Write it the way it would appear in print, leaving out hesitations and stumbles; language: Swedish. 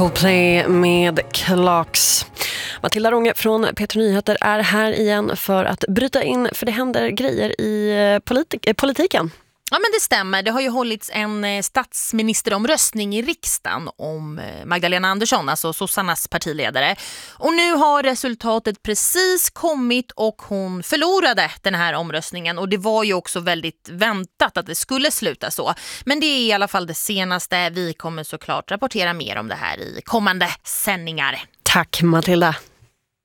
Coldplay med Clocks. Matilda Ronge från P3 Nyheter är här igen för att bryta in, för det händer grejer i politiken. Ja, men det stämmer. Det har ju hållits en statsministeromröstning i riksdagen om Magdalena Andersson, alltså Sossarnas partiledare. Och nu har resultatet precis kommit och hon förlorade den här omröstningen. Och det var ju också väldigt väntat att det skulle sluta så. Men det är i alla fall det senaste. Vi kommer såklart rapportera mer om det här i kommande sändningar. Tack Matilda.